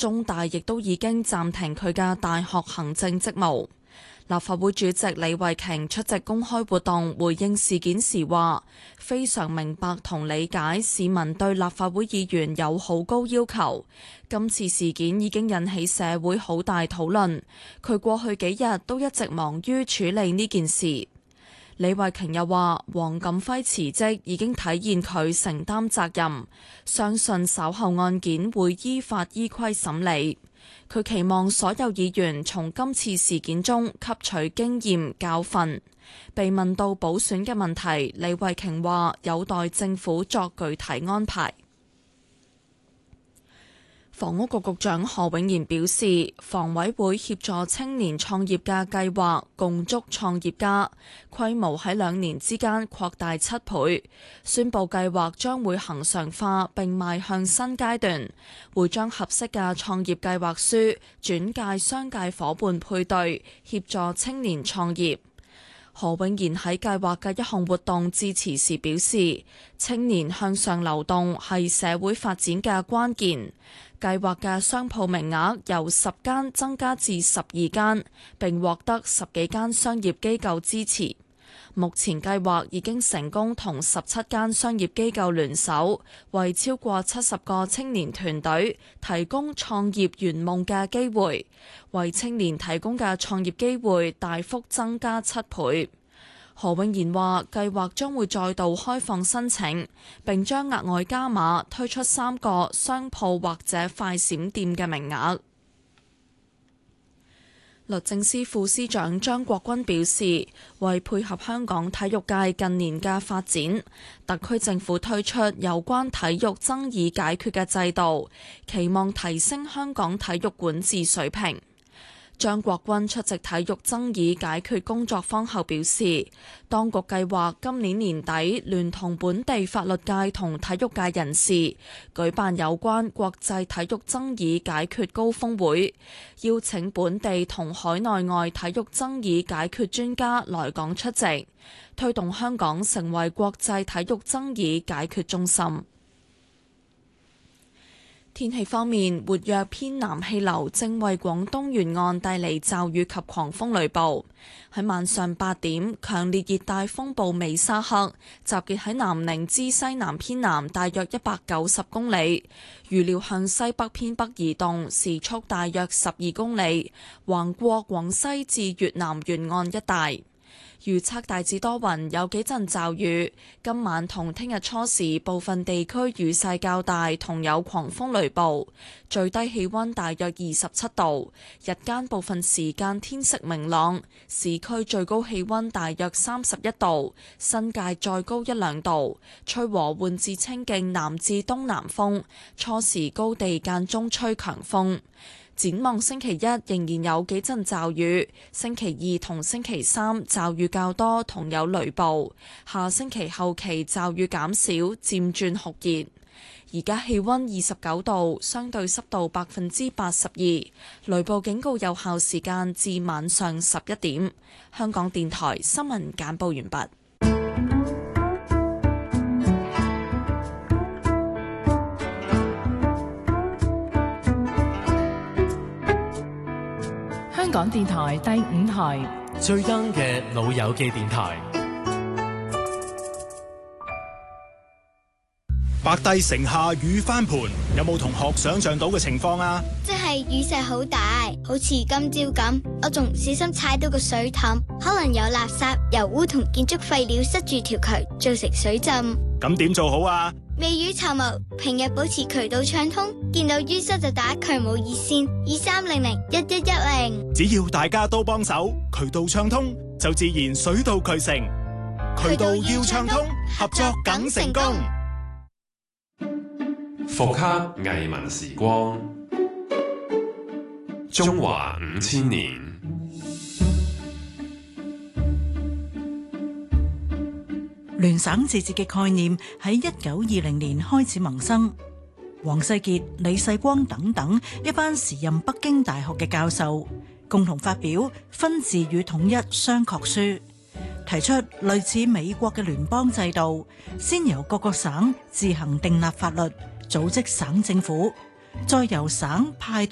中大亦都已經暫停佢嘅大學行政職務。立法會主席李慧瓊出席公開活動回應事件時話，非常明白同理解市民對立法會議員有好高要求。今次事件已經引起社會好大討論，佢過去幾日都一直忙於處理呢件事。李慧瓊又話，黃錦輝辭職已經體現佢承擔責任，相信稍後案件會依法依規審理。佢期望所有議員從今次事件中吸取經驗教訓。被問到補選嘅問題，李慧瓊話有待政府作具體安排。房屋局局長何永賢表示，房委會協助青年創業嘅計劃共築創業家，規模喺2年之間擴大7倍，宣布計劃將會恆常化並邁向新階段，會將合適嘅創業計劃書轉介商界夥伴配對，協助青年創業。何永賢喺計劃嘅一項活動致辭時表示，青年向上流動係社會發展嘅關鍵。計劃嘅商鋪名額由10間增加至12間，並獲得10幾間商業機構支持。目前計劃已經成功同17間商業機構聯手，為超過70個青年團隊提供創業圓夢嘅機會，為青年提供嘅創業機會大幅增加7倍。何永賢話，計劃將會再度開放申請，並將額外加碼推出3個商鋪或者快閃店嘅名額。律政司副司長張國鈞表示，為配合香港體育界近年嘅發展，特區政府推出有關體育爭議解決嘅制度，期望提升香港體育管治水平。張國鈞出席體育爭議解決工作坊後表示，當局計劃今年年底聯同本地法律界同體育界人士舉辦有關國際體育爭議解決高峰會，邀請本地同海內外體育爭議解決專家來港出席，推動香港成為國際體育爭議解決中心。天氣方面，活躍偏南氣流正為廣東沿岸帶嚟驟雨及狂風雷暴。喺晚上8點，強烈熱帶風暴美沙克集結喺南寧之西南偏南大約190公里，預料向西北偏北移動，時速大約12公里，橫過廣西至越南沿岸一帶。預測大致多雲，有幾陣驟雨。今晚同聽日初時，部分地區雨勢較大，同有狂風雷暴。最低氣溫大約27度，日間部分時間天色明朗。市區最高氣溫大約31度，新界再高1-2度。吹和緩至清勁南至東南風，初時高地間中吹強風。展望星期一仍然有幾陣驟雨，星期二同星期三驟雨較多同有雷暴，下星期後期驟雨減少，漸轉酷熱。而家氣溫29度，相對濕度82%，雷暴警告有效時間至晚上11點。香港電台新聞簡報完畢。 香港電台第5台最 young 嘅老友記電台。 白帝城下雨翻盤，有冇同學想象到嘅情況啊？ 即係雨勢好大，好似今朝咁，我仲唔小心踩到個水凼，可能有垃圾、油污同建築廢料塞住條渠，造成水浸。 咁點做好啊？ 未雨綢繆，平日保持渠道暢通，見到淤塞就打渠務熱線23001110。 只要大家都幫手，渠道暢通就自然水到渠成。渠道要暢通，合作梗成功。 復刻藝文時光，中華5000年。 聯省自治嘅概念喺1920年開始萌生。黃世傑、李世光等等一班時任北京大學嘅教授共同發表《分治與統一商榷書》，提出類似美國嘅聯邦制度，先由各個省自行訂立法律，組織省政府，再由省派